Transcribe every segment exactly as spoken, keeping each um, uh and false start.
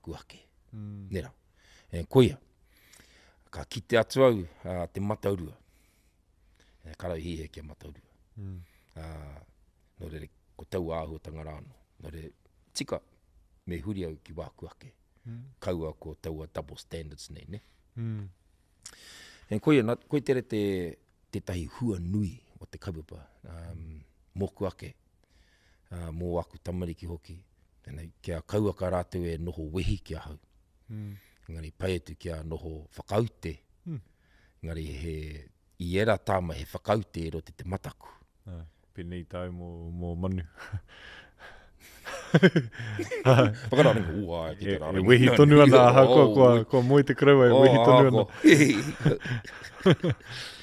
wāku ake. Mm. Nera. E, koia, ka kite atu au uh, te mataurua. E, karau hi he kia mataurua. Mm. Uh, no re ko tau āhua tangarāno. No re tika me huri au ki wāku ake. Mm. Kaua ko taua double standards nei, ne? Mm. E koia, na, koe tere te, te tahi hua nui o te kaupapa. Um, moku ake. Uh, mō aku tamariki hoki. Tēnei, kia kaua ka rātou e noho wehi kia hau. Mm. Ngari pai atu kia noho whakaute. Mm. Ngari he, i era tāma he whakaute e rote te mataku. Ah, penei tau mō, mō manu. Whakara ringa, ua, ki E, te rā e ringa. wehi No, tonu no, ana, oh, ha, ko, ko, oh, ko moe te kreua, e oh, wehi tonu ana. ko.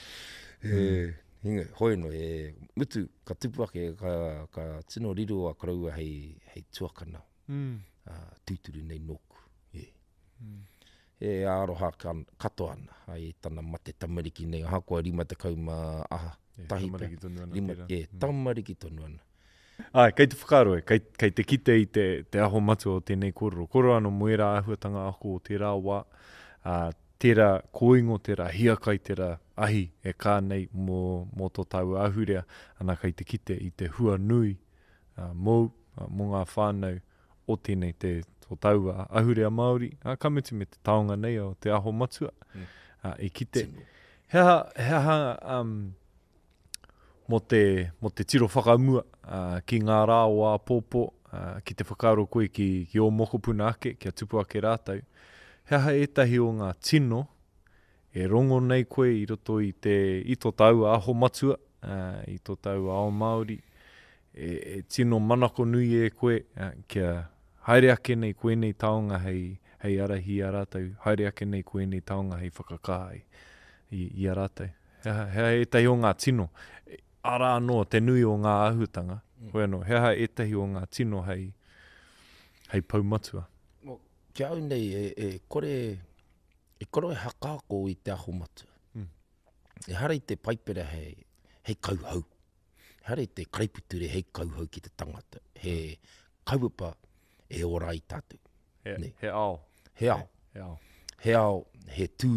E, hinga, hoi no, e, mutu, ka tupu ake, ka, ka tino riro a karaua hei, hei tuakana, Mm. uh, tūturu nei nōku. Yeah. Mm. E aroha kan, kato ana, ai tana mate tamariki nei, hakoa rima te kauma aha, E, tahi tamariki pia. tonu ana Rima, tērā. e, tamariki tonu ana. Ai, kei te whakaroe, kei, kei te kite i te, te aho matu o tēnei kororo. Kororo anō moera ahuatanga ako o tērā wā, uh, tērā koingo, tērā hiakai, tērā ahi e kānei mō, mō tō tau ahurea, ana kei te kite i te hua nui, uh, mou, uh, mō ngā whānau o tēnei te tō tau ahurea Māori, uh, kamuti me te taonga nei o te aho matua, Mm. uh, i kite. Tino. Hea, hea, um, mo te, mo te tiro whakamua uh, ki ngā rā o a pōpō, uh, ki te whakaro koe ki, ki o mokopuna ake, kia tupu ake rātau. Hea etahi o ngā tino, e rongo nei koe i roto i te i tō tau aho matua, uh, i tō tau ao Māori, e, e tino manako nui e koe, uh, kia haere ake nei koe nei taonga hei, hei arahi a rātau, haere ake nei koe nei taonga hei whakakāi i, i a rātau. Hea, hea etahi o ngā tino, ara anō te nui o ngā ahutanga, mm. Koe anō, hea etahi o ngā tino hei, hei paumatua. Mo, kia au nei, e, e kore, e kore hakako i te aho matua. Mm. E hara i te paipera hei, hei kauhau. Hara i te kaiputure hei kauhau ki te tangata. He kaupapa e ora i tātou. He, Nei. he ao. He ao. He ao. He ao, he tū,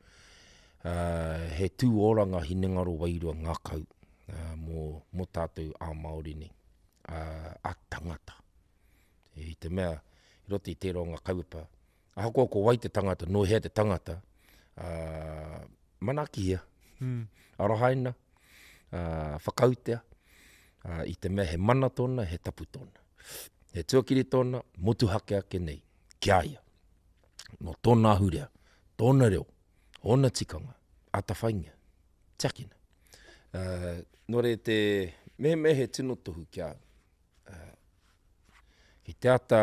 uh, he tū oranga hinengaro wairua ngā kau. Uh, mō, mō tātou a Māori nei, uh, a tangata. E, I te mea, i roti i te ronga kaupapa, aha koa ko wai te tangata, no hea te tangata, uh, manaki hea, Mm. arohaina, uh, whakautea, uh, i te mea he mana tōna, he tapu tōna. He tuakiri tōna, motu hake ake nei, kia ia. No tōna hurea, tōna reo, ona tikanga, ata whainga, tiakina. Uh, no re te me me he tino tohu kia uh, ki te ata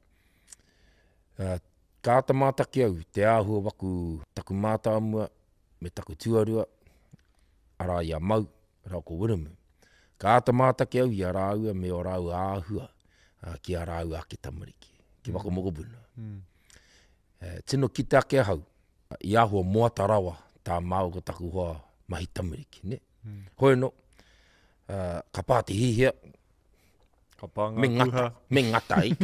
uh, ka ata mātaki au te āhua waku taku mātāmua me taku tuarua ara ia mau rau ko wiramu ka ata mātaki au i a rāua me o rāu āhua uh, ki a rāu ake tamariki ki wako mokopuna Mm. uh, tino ki te ake hau i āhua moata rawa tā māu ko taku hoa mahi tamariki ne Mm. Hoi no, uh, ka pāti hihia, Ka pā ngā me ngata, kuha. me ngata i.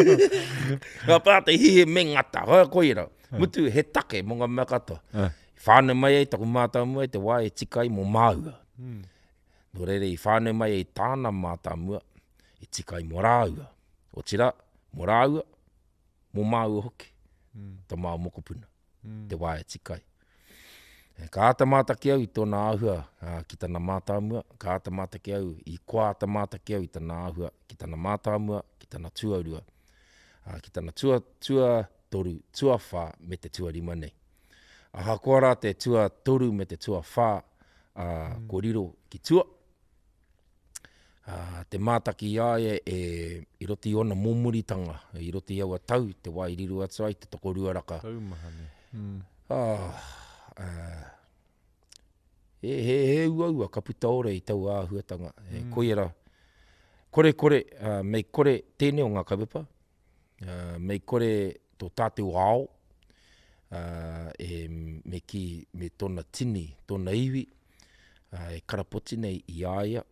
Ka pāti hihia, me ngata, hoi koira. Mutu he take mo ngā mea katoa. Ah. Whānau mai ei, taku mātāmua, te wā e tika i mo māua. Mm. No rere i whānau mai ei tāna mātāmua, e tika i mo rāua. O tira, mo rāua, mo māua hoki. Mm. Ta mā mokopuna, Mm. te wā e tika i. Ka ata mātaki au i tōna āhua uh, ki tana mātāmua, ka ata mātaki au i kua ata mātaki au i tana āhua ki tana mātāmua, ki tana tuarua, uh, ki tana tua, tua toru, tua whā me te tua rima nei. Aha kua rā te tua toru me te tua whā uh, mm. ko riro ki tua. Uh, te mātaki iae e i roti ona mōmuritanga, i roti au a tau, te wai riru atu ai, te toko ruaraka. Taumahane. Mm. Ah, uh, he, he, he ua ua ka puta ore i tau āhuatanga. E, mm. Koiera, kore kore, uh, mei kore tēnei o ngā kaupapa, uh, mei kore tō tātou ao, uh, e me ki me tōna tini, tōna iwi, uh, e karapoti nei i aia,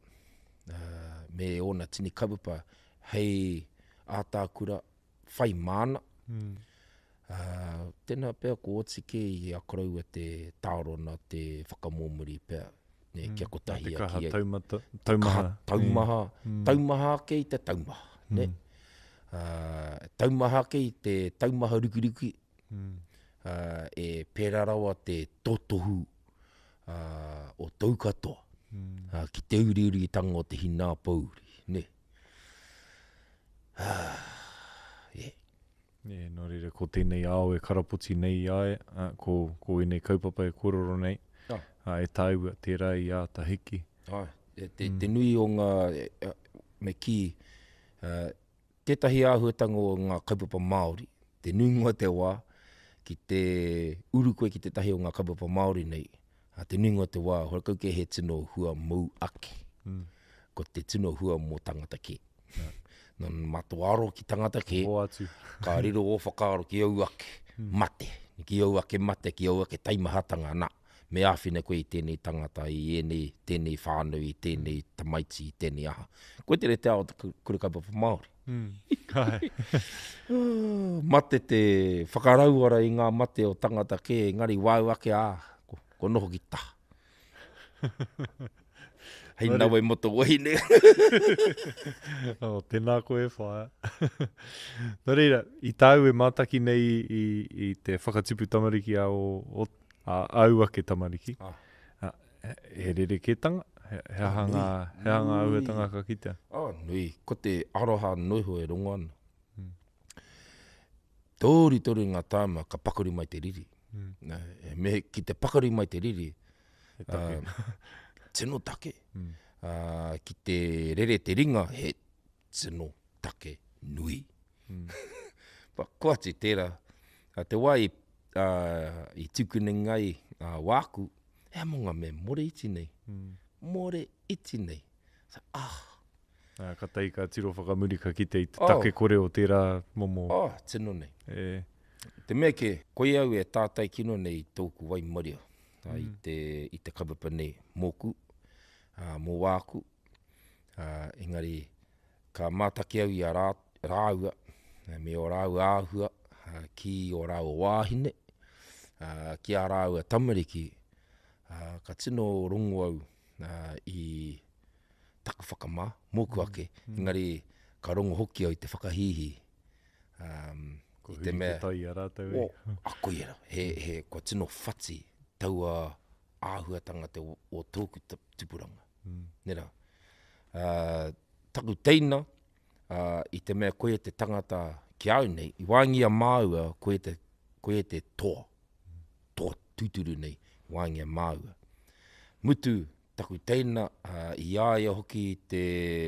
uh, me ona tini kaupapa, hei ātākura whai māna, Mm. Uh, tēnā pēr ko oti ke i a korau te tārona te whakamōmuri pēr. Ne, Mm. kia kotahi Te a kaha ki ai. taumata, taumaha. Kaha taumaha. Mm. Taumaha ke i te taumaha. Ne? Mm. Uh, taumaha ke i te taumaha rukiruki. Mm. Uh, e pēra rawa te totohu uh, o taukatoa. Mm. Uh, ki te uriuri tanga o te hina pauri. Ne? Uh, yeah. Yeah, nō reira, ko tēnei ao e karapoti nei ai, uh, ko, ko i nei kaupapa e kororo nei, Ah. uh, e tāua te rai a ta hiki. Ai, e te, Mm. te nui o ngā, e, e, me ki, uh, tētahi āhuatanga o ngā kaupapa Māori, te nui ngoa te wā, ki te uru koe ki te tahi o ngā kaupapa Māori nei, uh, te nui ngoa te wā, hora kau ke he tino hua mau ake, Mm. ko te tino hua mō tangata ke. Yeah. No mato aro ki tangata ke, Ho atu. ka riro o whakaaro ki au ake, Mm. mate, ki au ake mate, ki au ake taimahatanga, nā. Me āwhina koe i tēnei tangata, i ēnei, tēnei whānau, i tēnei tamaiti, i tēnei aha. Koe te re te ao te kura kaupapa Māori. Mm. Kai. Uh, mate te whakarauara i ngā mate o tangata ke, ngari wāu ake ā, ko, ko noho ki tā. Hei Nō nawe moto wahine. Oh, tēnā koe whaia. Nō reira, i tāu e mātaki nei i, i te whakatipu tamariki a o, o a, au ake tamariki. Ah. Ah, he rere ke tanga? He, he Ah, hanga, nui. he hanga au Nui. e tanga ka kitea. Ah, nui, ko te aroha noiho e rongo ana. Mm. Tōri tori ngā tāma ka pakari mai te riri. Mm. Nā, e me, ki te pakari mai te riri, He take. uh, tino take. Mm. Uh, ki te rere te ringa, he tino take nui. Mm. Pa koati tērā, uh, te wai uh, i tukune ngai uh, wāku, e monga me more iti nei. Mm. More iti nei. Sa, ah, Nā, ka tei ka tiro whakamuri ka kite i te Oh. take kore o tērā momo. oh, tino nei. E, Te mea ke, koe au e tātai kino nei tōku wai maria. Uh, i, Mm. te, I te kaupapa nei mōku, uh, mō wāku. Uh, engari, ka mātaki au i a rā, rāua, uh, me o rāua āhua, uh, ki o rāua wāhine, uh, ki a rāua tamariki, uh, ka tino rongo au uh, i taku whakamā, mōku ake. Mm. Engari, ka rongo hoki au i te whakahihi. Um, ko I te huri mea, te tai a rātou o, e. a koe era, he, he, ko tino whati, taua āhuatanga te o, o tōku ta- tupuranga. Mm. Nera, uh, taku teina, uh, i te mea koe te tangata ki au nei, i wāngia māua koe te, koe te toa, toa tuturu nei, wāngia māua. Mutu, taku teina, uh, i āia hoki te,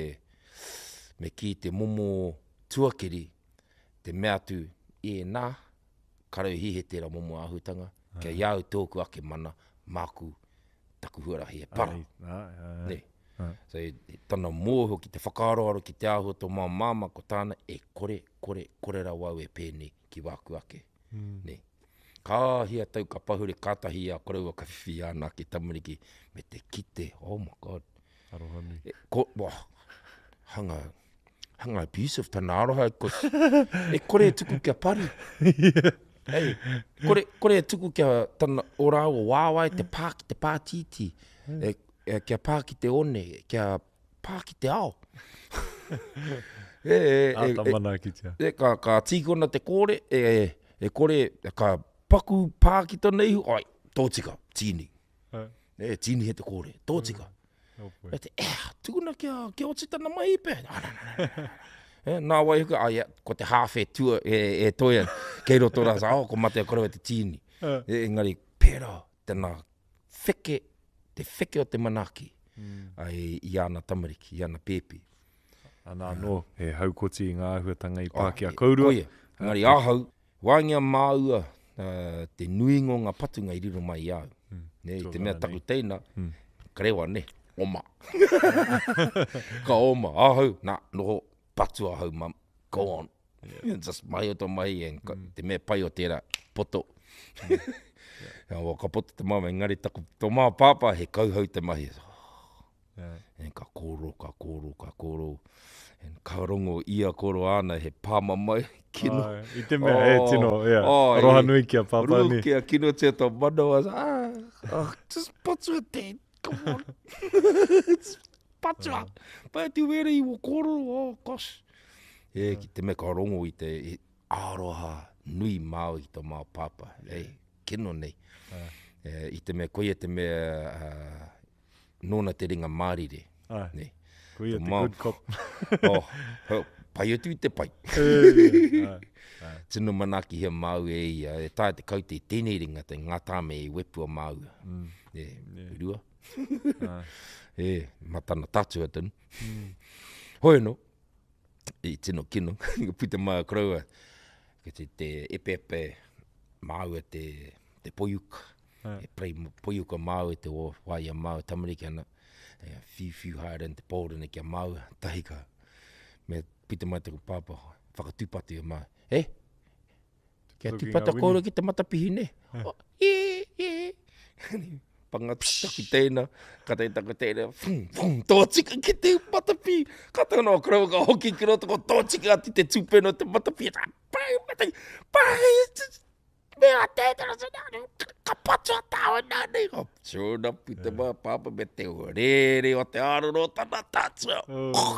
me ki te momo tuakeri, te mea tu, e nā, karau hihe tērā momo āhutanga, kia iau tōku ake mana, māku, taku huarahi e para. Ai, ai, ai. Ne. Ai. So, e, e tana mōho ki te whakaroaro ki te āhua tō mā māma ko tāna, e kore, kore, kore ra wau e pēne ki wāku ake. Mm. Ne. Ka hia tau ka pahure kātahi a korau ka whiwhi ana ki tamariki me te kite, oh my god. Aroha nui. E, ko, wah, hanga, hanga abusive tana aroha, ko, e kore e tuku kia pari. Hey, kore, kore e tuku kia tana o rā o wāwai te pā ki te pātiti, e, e, kia pā ki te one, kia pā ki te ao. e, e, A e, tamana ki tia. e, ka, ka tīkona te kore, e, e kore, e, ka paku pā ki tō nei, ai, tōtika, tīni. Ai. E, tīni he te kore, tōtika. Opoi. E te, e, tukuna kia, kia oti tana mai pe. Ah, na, na, na. E, nā wai huka, ai, ko te hawhe tua e, e toia, kei roto rasa, au, ko mate a korau e te tīni. Ah. E, engari, pēra, tēnā wheke, te wheke o te manaki, Mm. ai, i ana tamariki, i ana pēpi. Anā no, he haukoti i ngā ahuatanga i Pākehā e, Kaurua. Koia, engari, ahau, wāngia māua, uh, te nuingo ngā patunga i riro mai i au. Mm. Ne, i Tō te mea whana taku nei. teina, Mm. karewa ne, oma. Ka oma, ahau, nā, noho, patu ahau, mam, go on. Yeah. Just mai o tō mai, and ka, te mea pai o tērā, poto. Mm. yeah. Wa, ka poto te mama, engari taku, tō mā pāpā, he kauhau te mahi. Yeah. E, ka kōro, ka kōro, ka kōro. Ka rongo ia koro ana he pāma mai, kino. Ai, I te mea, e tino, yeah. oh, Aroha e, nui kia papa Rua ni. kia kino te tō mana was, ah, oh, just patua te, come on. Just patua. Pai te wera i wo koro, oh, gosh. E, ki te mea ka rongo i te e, aroha nui māu i tō māu papa. E, kino nei. E, I te mea, koe e te mea, uh, nōna te ringa mārire. Ai, Nei. koe e te mau- good cop. oh, oh, pai atu i te pai. Ai, Tino manaki hea māu e ia, e tā te kau te tēnei ringa te ngata me i wepua māu. Mm. E, Yeah. rua. ai. E, matana tātua tonu. Mm. Hoi no, i tino kino, ka puta mai kraua, ka te, te epe epe māu e te, te poiuka. Ai. E prei poiuka māu e te o waia māu tamariki ana. E whiu whiu haere te pōrene kia māu, tahi ka. Me puta mai te pāpa, whakatupatu e mai. E? Kia Looking tupata at kōra Winnie. ki te matapihi ne? Oh, e, e. Panga taku tēnā, ka te taku tēnā, fum, fum, tōtika ki te matapihi. Ka tāna o kraua ka hoki ki roto, ko tōtika ati te tūpeno te matapihi. Pai, pai, pai, mea tētara sa nāne, ka patua tāua nāne. Oh, tūna puta mai pāpa me te orere o te aroro tana tātua. Oh.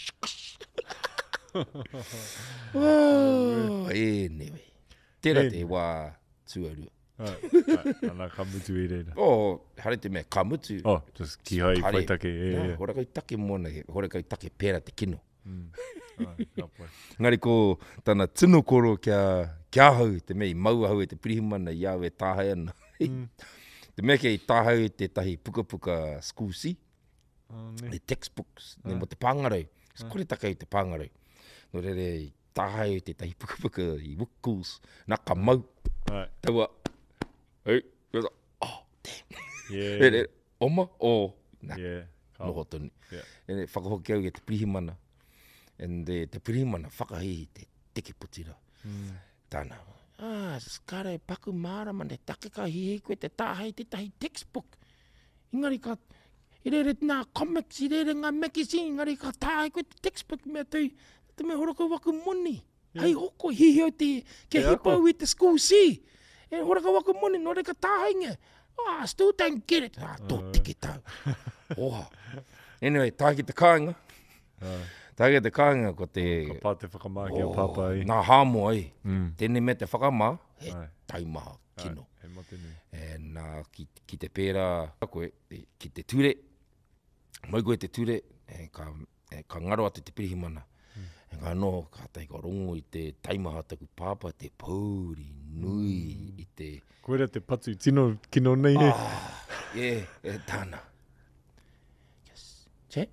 Oh, e newe. Tēnā E te wā tuarua. Ai, ai, ana ka mutu i reira. Oh, hare te mea kamutu. Oh, just ki hai Hare. whai take. E, Yeah, e. hora kau take mona, hora kau take pēra te kino. Mm. Ai, ka pai. Ngari ko tana tino koro kia, kia hau, te mea i maua hau e te pirihimana i au e tāhai ana. Mm. Te mea kia i tāhau te tahi puka puka school si, Oh, ne. the textbooks, ne Ah. mo te pāngarau. Kore taka i te pāngarau. No re re i tāhau te tahi puka puka i wukuls, nā ka mau, Ai, taua, hei, kua sa, oh, damn. yeah. Re re, oma, oh, nā, Yeah. Ka- noho tonu. Yeah. E ne whakahoki au e te pirihimana. And the, te pirihimana whakahei te teke putira. Mm. Tāna. Ah, skare paku māra man te take ka hihi koe te tāhei te tahi textbook. Ingari ka, i rere nā comics, i rere ngā magazine, ingari ka tāhei koe te textbook mea tei, te mea horaka waku moni. Yeah. Hei hoko, hihi au te, kia Te hipa ako. au i te school si. E horaka waku moni, no re ka tāhei nge. Ah, still don't get it. Ah, tō tiki tau. Oha. Anyway, tā ki te kāinga. Ai, Tā ki te kāinga ko te... ka pā te whakamā ki a papa ai. Nā hāmo ai. Mm. Tēnei me te whakamā, he Ai. taimaha kino. Ai, he mate nui. E nā ki, ki te pēra, koe, e, ki te ture, mai koe te ture, e ka, e ka ngaro atu te pirihimana. Mm. E ka no, ka tai ka rongo i te taimaha taku pāpa, te pauri, nui, mm. i te... Koera te patu i tino kino nei he. Ah, e, e tāna. Yes. Che?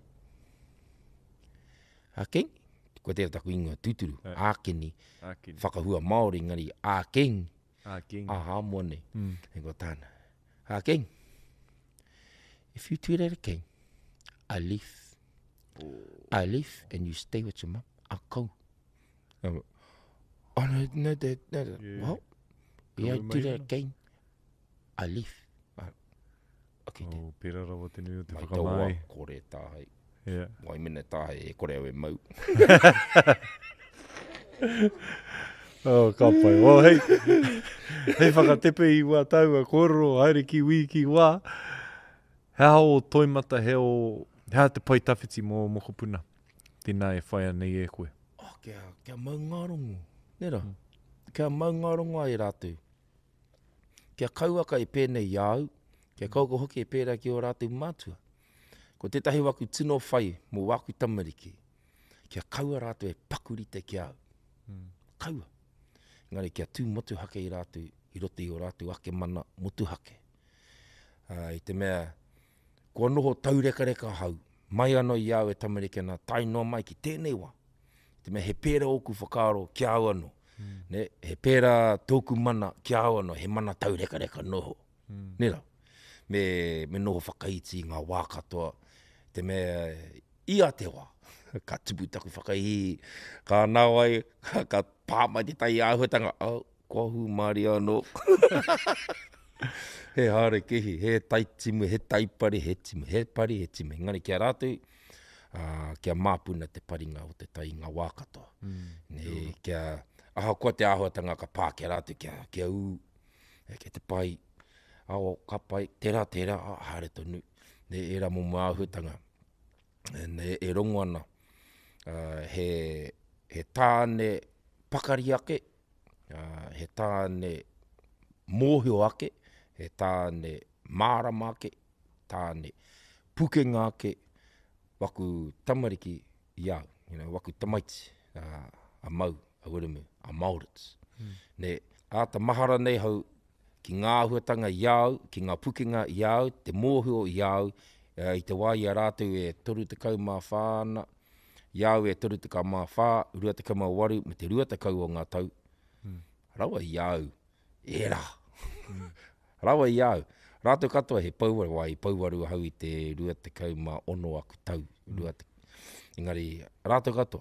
Ākeng? Koe tēra taku ingoa tūturu, Ai. ākeni, Aki. whakahua Māori ngari, ākeng, Ah, king. aha mone. Mm. E ko tāna. Ākeng, if you tweet at a king, I leave. I leave and you stay with your mum. I'll go. Um, oh, no, no, no, no, no. Yeah. Well, Ka yeah, wai do mai that ana. again. I leave. Uh, okay, then. Oh, pera rawa te nui o te Mai whakamai. taua, kore tāhei. Yeah. Wai mene tāhei, e kore au e mau. Oh, ka pai. Oh, hei. Hei whakatepe i wā tau a koro, haere ki wī ki wā. Hea o toimata, he o... Hea te pai tawhiti mō moko puna. Tēnā e whaia nei e koe. Oh, kia, kia mau ngā rongo. Nera, mm. kia mau ngā rongo ai rātou. Kia kauaka e pēnei iau, kia kauka hoki e pērā ki o rātou mātua. Ko tētahi waku tino whai mō waku tamariki. Kia kaua rātou e pakurite ki au. Mm. Kaua. Ngari kia tū motu hake i rātou, i rote i o rātou ake mana motu hake. Uh, I te mea, kua noho taureka reka hau, mai anō i au e tamariki ana, tai noa mai ki tēnei wā. Te mea he pēra oku whakaaro ki au anō. Mm. Ne, he pēra tōku mana ki au anō, he mana taureka reka noho. Mm. Nera, me, me noho whakaiti ngā wā katoa, te mea ia te wā. Ka tupu taku whakaihi, ka nāwai, ka, ka pāmai te tai āhuatanga, au, kua hu maari anō. He hare kehi, he tai timu, he taipari, he timu, he pari, he timu. Ngari kia rātou, uh, kia māpuna te paringa o te tainga wā katoa. Mm. Ne, kia, aha koa te āhuatanga ka pā kia rātu kia, kia u, e kia te pai, ao ka pai, tērā, tērā, a haere tonu. Ne, e rā momo āhuatanga, e, ne, e rongo ana, uh, he, he tāne pakari ake, uh, he tāne mōhio ake, he tāne mārama ake, tāne pukenga ake, waku tamariki i au, you know, waku tamaiti, uh, a mau, a urumu, a Maurits. Mm. Ne, āta mahara nei hau, ki ngā huatanga i au, ki ngā pukenga i au, te mōhio i au, uh, i te wai a rātou e toru te kau mā whāna, i au e toru te kau mā whā, rua te kau mā waru, me te rua te kau o ngā tau. Mm. Rawa i au, e rā. Mm. Rawa i au. Rātou katoa he pauwaru wai, pauwaru hau i te rua te kau mā ono aku tau. Mm. Rua te... Engari, rātou katoa,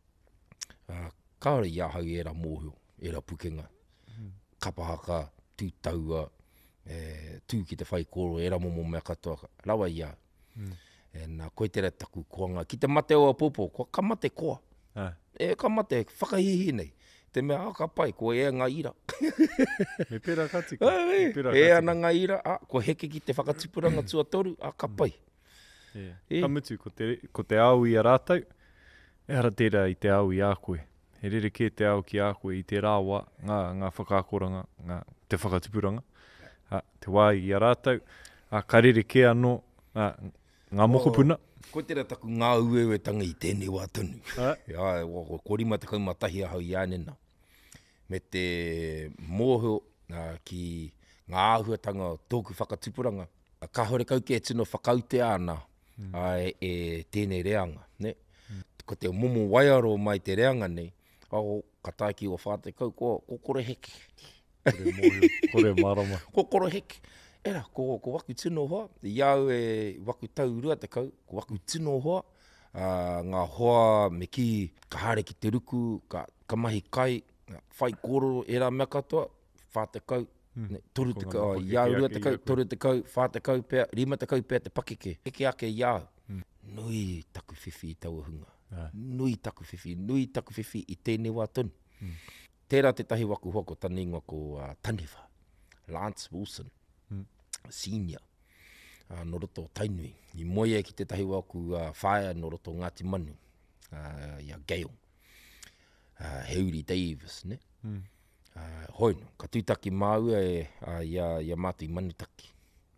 uh, kaore i ahau e rā mōhio, e rā pukenga. Mm. Kapahaka, tū taua, e, tū ki te whai koro, e rā momo mea katoa. Rawa i au. Mm. E nā koe tere taku koanga. Ki te mate o a popo, ko ka mate koa. Ah. E ka mate, whakahihi nei. Te mea, a, ka pai, ko e ngā ira. Me pera katika. E, e ana ngā ira, a, ko heke ki te whakatipuranga tua toru, a, ka pai. Yeah. E. Ka mutu, ko te, ko te au i a rātau, e ara tērā i te au i a koe. He rere ke te au ki a koe i te rāwa, ngā, ngā whakākoranga, ngā, te whakatipuranga. A, te wai i a rātau, a, ka rere ke anō, a, ngā mokopuna. Ko tērā taku ngā uewetangi i tēnei wā tonu. Ia, ko korima te kaumatahi ahau i ānena. Me te mōhio uh, ki ngā āhuatanga tōku whakatipuranga. Ka hore kau ke tino whakaute ana mm. uh, e, e tēnei reanga. Ne? Mm. Ko te momo waiaro mai te reanga nei, au ka taiki o whāte kau, ko, ko kore heke. Kore mōhio, kore marama. Ko kore heke. Era, ko, ko waku tino hoa, i au e waku tau rua te kau, ko waku tino hoa, uh, ngā hoa me ki, ka hare ki te ruku, ka, ka mahi kai, whai koro e rā mea katoa, whā te kau, mm. ne, toru te kau, i au rua te kau, toru te kau, whā te kau pēr, rima te kau pēr te pakeke, heke ake i au. Mm. Nui taku whiwhi i tau ahunga, ah. nui taku whiwhi, nui taku whiwhi i tēnei wā tonu. Mm. Tērā te tahi waku hoa ko tani ingoa ko uh, Taniwha, Lance Wilson. Senior, uh, no roto o Tainui. I moia ki te tahi waku uh, whaia no roto Ngāti Manu, uh, ia Gale, uh, Heuri Davis, ne? Mm. Uh, hoino, ka tūtaki māua e uh, ia, ia mātu i manutaki.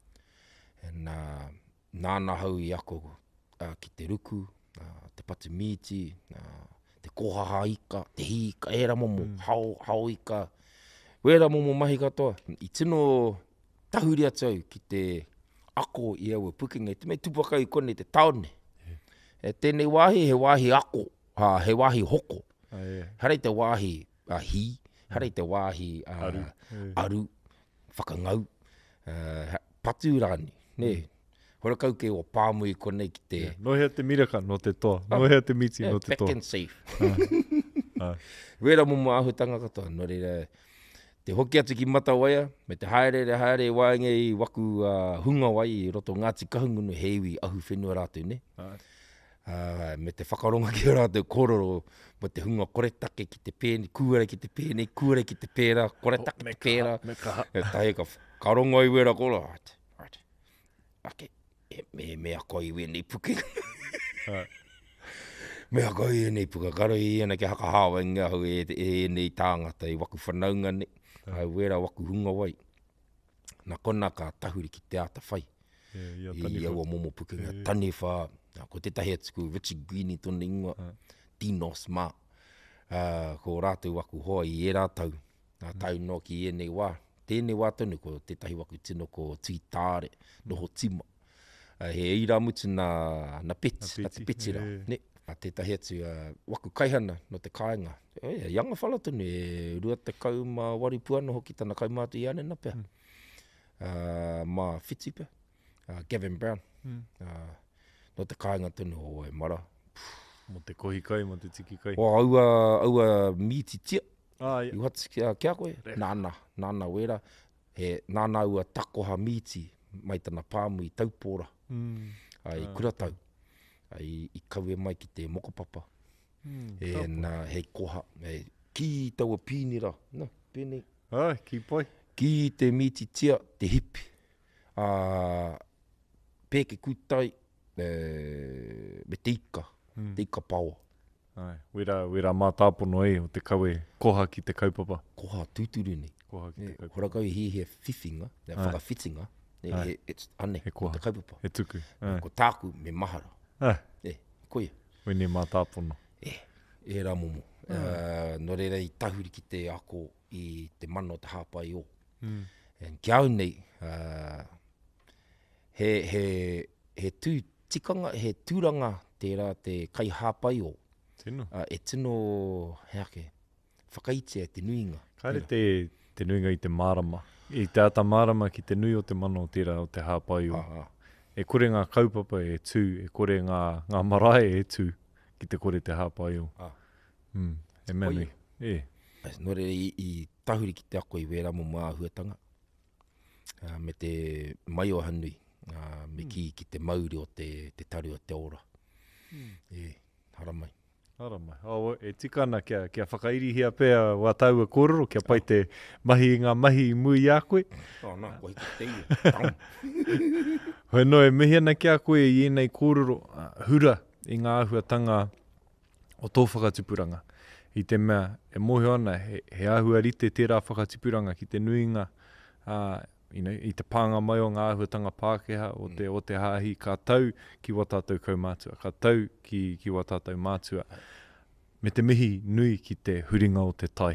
And uh, nāna hau i ako uh, ki te ruku, uh, te patumiti, uh, te kohaha ika, te hika, e ra momo, mm. hao, hao ika. Wera momo mahi katoa, i tino tahuri atu au ki te ako i aua pukinga, te mei tupaka i kone te taone. Yeah. E tēnei wāhi, he wāhi ako, ha, he wāhi hoko. Ah, yeah. Harei te wāhi uh, hi, harei te wāhi uh, aru, yeah. aru, whakangau, uh, paturani, ne. Mm. Hora kau ke o pāmui kone ki te... Yeah. Nohea te miraka no te toa, ah, nohea te miti yeah, no te toa. Back and safe. Ah. Ah. Wera momo ahutanga katoa, no reira... Te hoki atu ki Matawaia, me te haere haere waenga i waku uh, hunga wai i roto Ngāti Kahungunu hewi ahu whenua rātou, ne? Uh, me te whakaronga ki rātou kororo, mo te hunga koretake ki te pēne, kuare ki te pēne, kuare ki te pēra, koretake oh, ki te pēra. Me kaha, me kaha. Tahe ka karonga i wera kora. Right, right. Ake, e, me, me ako i wēnei puke. Me ako i wēnei puka, karo i ena ki haka hawa inga hau e, e nei tāngata i waku whanaunga ne. Ai wera waku hunga wai. Nā kona ka tahuri ki te ata whai. Yeah, yeah, I aua momo pukinga. Yeah, yeah. Taniwha. Ko te tahi atuku, Richard Greene tōna ingoa. Uh. Dinos Ma. Uh, ko rātou waku hoa i e rātau. Nā tau mm. no ki e nei wā. Tēnei wā tonu ko te tahi waku tino ko Tui Tāre. Mm. Noho tima. Uh, he eira mutu nā, nā peti. Nā te petira. Yeah, yeah. Ne. Te tahi atu uh, waku kaihana no te kāinga. E, e yanga whalatunu, e rua te kau mā waripuano hoki tana kaumātu i anena pia. Mm. Uh, mā whitu pia, uh, Gavin Brown. Mm. Uh, no te kāinga tunu o e mara. Mo te kohi kai, mo te tiki kai. O aua, aua miti tia. Ah, yeah. I what's kia, kia koe? Nāna, nāna wera. He nāna ua takoha miti mai tana pāmu i taupōra. Mm. Uh, I ah, kuratau. Okay. ai i kaue mai ki te mokopapa. Mm, E nā hei koha, e ki taua pīnira, no, pēnei. Ai, ki pai. Ki te miti tia, te hipi. Uh, pēke kutai, e, me te ika, Mm. te ika paua. Ai, wera, wera mā tāpono e o te kaue koha ki te kaupapa. Koha tūturu nei. Koha ki E, te kaupapa. horakau i hi he whiwhinga, e Ai. whakawhitinga, e, Ai. e, e, ane, He ko koha. te kaupapa. He tuku. Ai. Ko tāku me mahara. Ai, E, koia. wene mā tāpono. E, e rā momo. Uh, no reira i tahuri ki te ako i te mana o te hāpai o. Mm. And kia au nei, uh, he, he, he tū tikanga, he tūranga tērā te kai hāpai o. Tino. Uh, e tino, he ake, whakaitea te nuinga. Kaere te, te nuinga i te marama. I te ata marama ki te nui o te mana o tērā o te hāpai o. Ah, ah. E kore ngā kaupapa e tū, e kore ngā, ngā marae e tū ki te kore te hāpai o. Ah. Mm. E mea Koia. nui. E. No reira i, i tahuri ki te ako i wera mo mā huatanga. Uh, me te mai o hanui. Uh, me ki ki te mauri o te, te taru o te ora. Mm. E, hara mai. Ara mai. O, e tikana kia, kia whakairihia pēr wā taua kororo, kia pai te mahi i ngā mahi i mui a koe. Oh, nā, koe ki te iu. Hoi no e mihena kia koe i enei kororo uh, hura i ngā ahuatanga o tō whakatupuranga. I te mea, e mohe ana, he, he ahua rite tērā whakatupuranga ki te nuinga, uh, you know, i te pānga mai o ngā ahuatanga Pākehā o te, o te hāhi, ka tau ki wā tātou kaumātua, ka tau ki, ki wā tātou mātua. Me te mihi nui ki te huringa o te tai.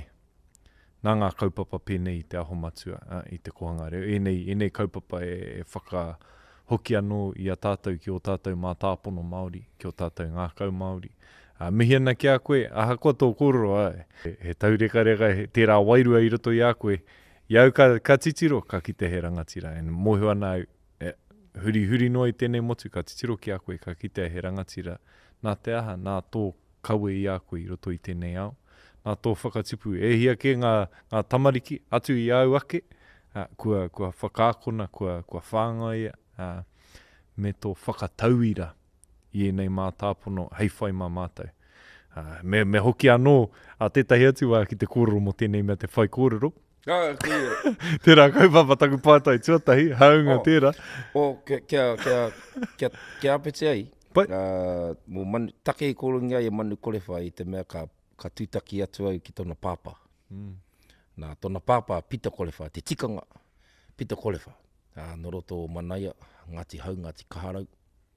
Nā ngā kaupapa pēnei i te aho matua, uh, i te kohangare. Enei, enei kaupapa e, e whaka hoki anō i a tātou ki o tātou mā tāpono Māori, ki o tātou ngākau Māori. Uh, mihi ana ki a koe, aha koa tō kororo ai. He, he taureka reka, he tērā wairua i roto i a koe, iau ka, ka titiro, ka ki te he rangatira. E mohi ana au, e, huri huri noa i tēnei motu, ka titiro ki a koe, ka ki te he rangatira. Nā te aha, nā tō kaue i a koe i roto i tēnei au. Nā tō whakatipu, e hia ke ngā, ngā tamariki atu i au ake, uh, kua, kua whakākona, kua, kua whāngaia, uh, me tō whakatauira i enei mā tāpono, hei whai mā mātou. Uh, me, me hoki anō, a tētahi atu wā ki te kōrero mo tēnei mea te whai kōrero. Ah, koe. Tērā kaupapa taku pātai tuatai, haunga Oh. tērā. O, kia, kia, kia, kia, kia apete ai. Pai. Uh, mo manu, take i korongi ai e manu korewha i te mea ka, ka tūtaki atu au ki tōna pāpā. Mm. Nā, tōna pāpā pita korewha, te tikanga pita korewha. Uh, no roto o manaia, ngāti hau, ngāti kaharau.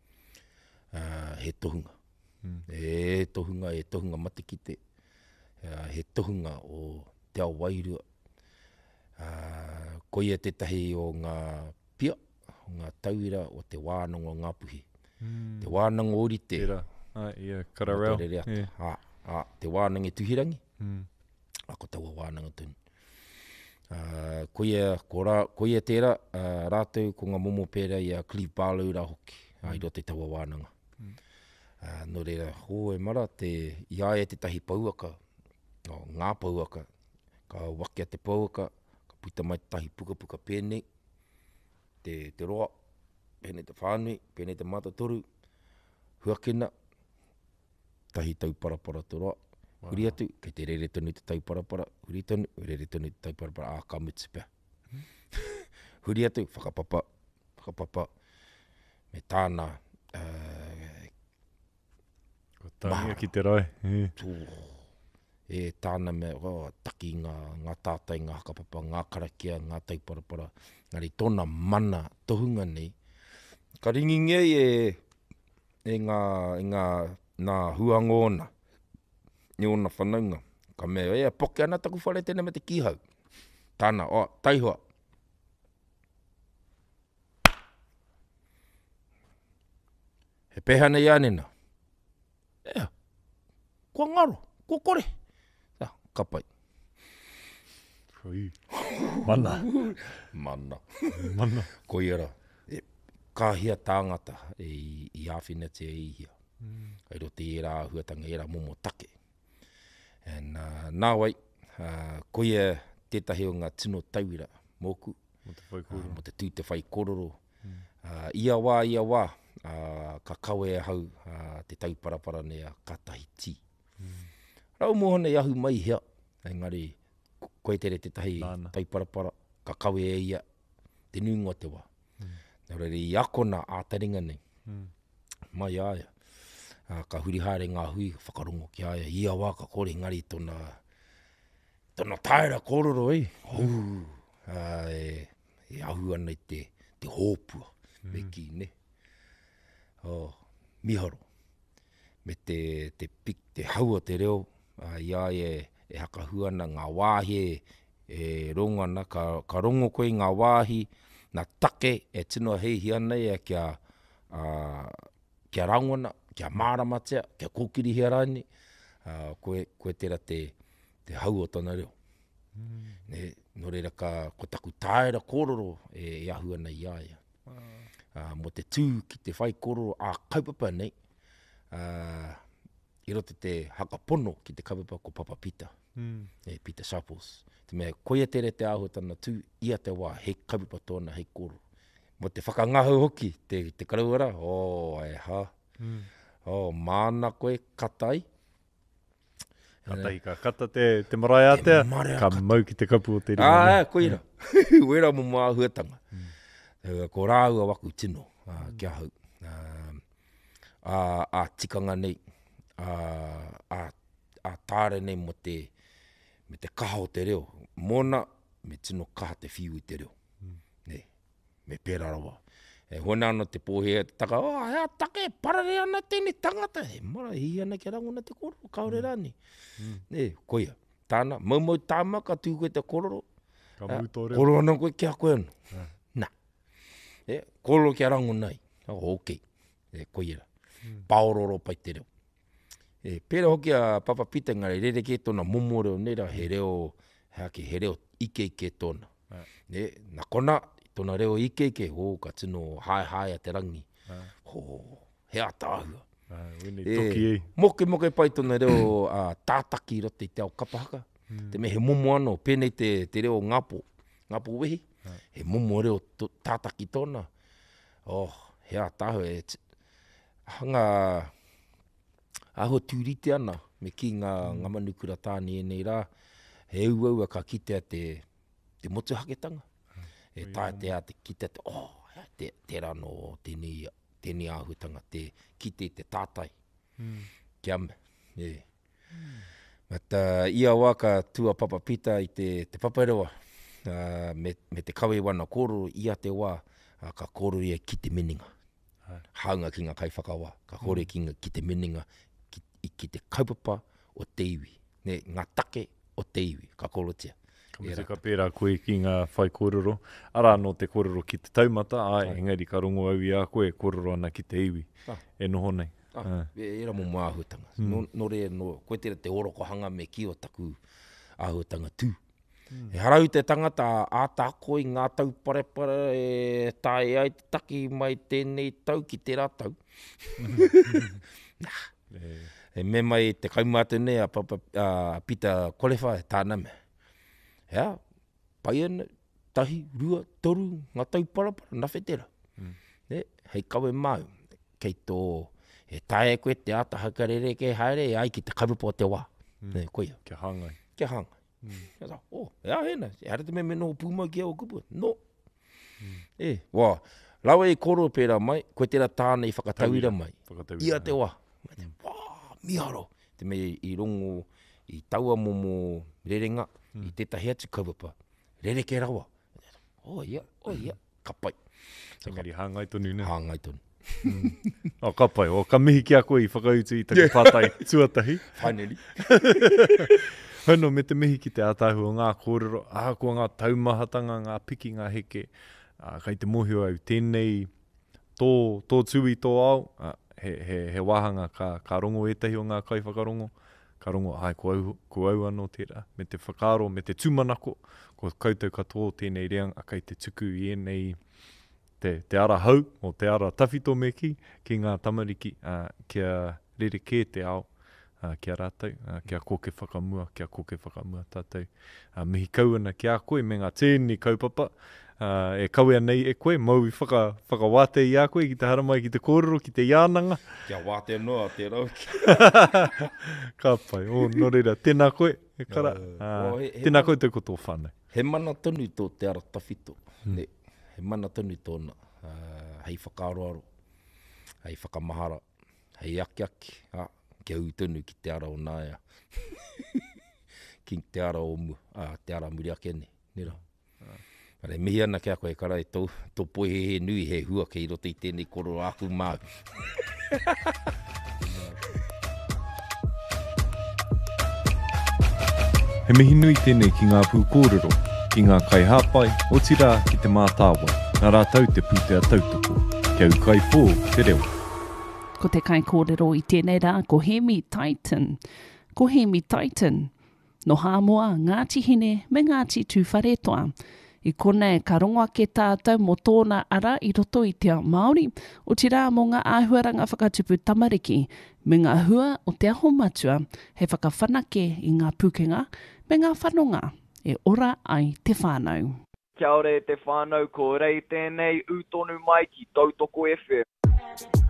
Uh, he tohunga. Mm. E tohunga, e tohunga matikite. Uh, he tohunga o te ao wairua. Uh, koia tetahi o ngā pia, o ngā tauira, o te wānanga o ngā puhi. Mm. Te wānanga orite. Tērā. Ah, ia, kararau. Te rere ata. Yeah. Ha, ha, te wānanga e tuhirangi, Mm. ako taua wānanga tunu. Uh, koia, ko rā, koia tērā, uh, rātou ko ngā momo pēra i a Clive Barlow rā hoki, mm. i rote taua wānanga. Mm. Uh, no reira, ho e mara, te, i aia te tahi pauaka, o, ngā pauaka, ka wakia te pauaka, ka puta mai te tahi puka puka pēnei, te, te roa, pēnei te whānui, pēnei te matatoru, huakena, tahi tau parapara te roa, wow. Huri atu, kei te rere tonu te tau parapara, huri tonu, rere tonu te tau parapara, ā, ka mutu pēr. Hmm? Huri atu, whakapapa, whakapapa, me tāna, uh, Ko tāngia ki te rai. Yeah. tū, e tāna me, oh, taki ngā, ngā tātai, ngā hakapapa, ngā karakia, ngā tau parapara, ngari tōna mana tohunga nei, ka ringingia e, e ngā, e ngā, ngā huangona, ni ona whanaunga, ka mea, ea, poke ana taku whare tēnei me te kihau. Tāna, o, taihua. He pehana i anena. Ea, kua ngaro, kua kore. Ah, ka pai. Hui. Mana. Mana. Mana. Ko iara, e, ka hia tāngata e, i āwhina te e ihia. Mm. Ai ro te era huatanga era momo take. And uh, nā wai, uh, koia tētahi o ngā tino tauira, mōku, Mo te whai uh, kōrero. mo te tū te whai kororo. Mm. Uh, ia wā, ia wā, uh, ka kawe hau uh, te tauparapara nea katahi ti. Mm. Rau mohone ahu mai hea, engari koe tere te tahi tauparapara, ka kawe e ia, te nuingoa te wā. Mm. Nā reire i akona ātaringa nei, mm. mai aia. Uh, ka huri haere ngā hui, whakarongo ki aia, ia wā ka kore ngari tona, tona taera kororo ei. Mm. Uh, e, e ahu ana i te, te hōpua, mm. me ki ne. Oh, miharo. Me te, te pik, te haua te reo, uh, ia e, e hakahuana ngā wāhi e, e rongana, ka, ka rongo koe ngā wāhi, nā take e tino heihi ana e kia, uh, kia rangona, kia māramatea, kia kōkiri hea rani, uh, koe, koe tera te, te haua tana reo. Mm. Ne, no reira ka ko taku taera kororo e, e ahu ana i aia. Wow. Uh, mo te tū ki te whai kororo a kaupapa nei, uh, i rote te hakapono ki te kaupapa ko Papa Peter, mm. e Peter Sharples. Te mea koia tere te ahutana tū, ia te wā, hei kaupapa tōna, hei kororo. Mo te whakangahu hoki, te, te karauara, o, oh, e ha. Mm. O, oh, māna koe katai. Katai ka kata te, te marae atea, ka kata. Mau ki te kapu o te ringa. Ah, koira. Uera mo mua huatanga. Mm. Uh, ko rāua waku tino, uh, mm. kia hau. Uh, a, a tikanga nei, uh, a, a tāre nei mo te, me te kaha o te reo. Mona, me tino kaha te whiu i te reo. Mm. Ne, me pēra rawa. E hona ana te pōhea te taka, oh, hea take, parare ana tēne tangata. He mara, hi ana ki rangona te kororo, kaore rani. Mm. Ne, koia, tāna, maumau tāma ka tū koe te kororo. Ka uh, mūtore. Kororo ana koe kia koe anu. Uh. Nā. E, kororo ki rangona i. Oh, ok. E, koia. Mm. Paororo pai te reo. E, pēra hoki a Papa Peter ngare, rere ke tōna momo reo nera, he reo, hake, he reo ike ike tōna. Uh. E, nā kona, tōna reo ike ike, o, ka tino hae hae a te rangi. Uh. Ho, hea tāhua. Uh, e, moke moke pai tōna reo uh, tātaki rote i te ao kapahaka. Mm. Te me he momo ano, pēnei te, te reo ngapo, ngapo wehi. Uh. He momo reo to, tātaki tōna. Oh, hea tāhua. E, hanga, aho tūrite ana, me ki ngā, mm. ngā manukura tāni e nei rā. He uaua ka kitea te, te motuhaketanga. E tae te a te kita te, oh, te, te rano, tēnei, tēnei āhutanga, te kite te tātai. Mm. Kia me. Yeah. Mm. But uh, ia waka tua Papa Peter i te, te paparewa, uh, me, me te kawe wana kororo, ia te wā, uh, ka kororo ia ki te meninga. Hai. Haunga ki ngā kaiwhakawa, ka kore mm. ki ngā ki te meninga, ki, ki te kaupapa o te iwi. Ne, ngā take o te iwi, ka korotia. Ka ka pērā koe ki ngā whai kororo. Ara no te kororo ki te taumata, ai, engari ka rongo au i a koe, kororo ana ki te iwi. Ah. E noho nei. Ah, ah. E, era mo mua ahutanga. Mm. No, no re, no, koe tera te oroko hanga me ki o taku ahutanga tū. Mm. E harau te tangata a tā koe ngā tau parepara e tae ai te taki mai tēnei tau ki te rātau. Nah. E, e me mai te kaumātu nei a Papa uh, Peter Kolewha e tāna me. Hea, pai ana, tahi, rua, toru, ngā tau parapara, na whetera. Mm. Ne, hei kawe mau, kei tō, e tae koe te ata hakarere ke haere, e ai ki te kaupapa o te wā. Mm. Ne, koia. Kia hangai. Kia hangai. Mm. Kia oh, ea hena, e hara te me me no pūmau ki au kupu. No. Mm. E, wā, lawa e koro pēra mai, koe tera tāna i whakatauira mai. Whakatauira. Ia te wā. Mm. Wā, miharo. Te me i rongo, i taua momo rerenga, mm. i tētahi atu kaupapa. Rere ke rawa. Oh, ia, oh, ia, kapai. Engari, hāngai tonu nā. Hāngai tonu. Mm. O, kapai, o, ka mihi ki a koe i whakautu i taku pātai tuatahi. Finally. Hano, me te mihi ki te ātahu o ngā kōrero, ākua ngā taumahatanga, ngā piki, ngā heke, uh, kai te mohio au tēnei, tō, tō tui tō au, uh, he, he, he wahanga ka, ka rongo etahi o ngā kai whakarongo, ka rongo, ai, ko au, ko au anō tērā, me te whakaro, me te tūmanako, ko koutou katoa tēnei reang, a kai te tuku i enei, te, te ara hau, o te ara tawhito me ki, ki ngā tamariki, uh, kia rere kē te ao, uh, kia rātou, uh, kia koke whakamua, kia koke whakamua tātou. Uh, mihi kauana ki a koe, me ngā tēnei kaupapa, uh, e kawea nei e koe, mau i whaka, whakawate i a koe, ki te haramai, ki te kōrero, ki te iānanga. Kia wate noa te rau. Ka pai, o no reira, tēnā koe, e kara. Uh, Uh, o he- he tēnā mana- koe te koto whānei. He mana tonu tō te ara tawhito. Hmm. Ne, he mana tonu tōna. Uh, hei whakaroaro, hei whakamahara, hei akiaki. Ah, kia ui tonu ki te ara o nāia. Ki te ara o mu, ah, te ara muri ake ne. Nera. Pare mihi ana kia koe kara e tō, tō poe he he nui he hua kei roto i tēnei koro aku māu. He mihi nui tēnei ki ngā pū kōrero, ki ngā kai hāpai, o tira ki te mātāwa, nā rātau te pūtea tautoko, kia u kai pō te reo. Ko te kai kōrero i tēnei rā, ko Hemi Titan. Ko Hemi Titan, no hāmoa Ngāti Hine me Ngāti Tūwharetoa. I kone ka rongoa ke tātou mo tōna ara i roto i te ao Māori, o tira mō ngā āhuaranga whakatupu tamariki, me ngā hua o te aho matua, he whakawhanake i ngā pūkenga, me ngā whanonga, e ora ai te whānau. Kia ore te whānau, ko rei tēnei utonu mai ki Tautoko F M.